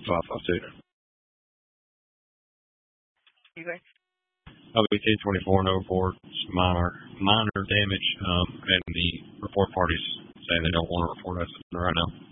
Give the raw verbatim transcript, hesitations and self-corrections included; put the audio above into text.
five five two. You guys? L B T twenty-four and over four, minor, minor damage, um, and the report parties saying they don't want to report us right now.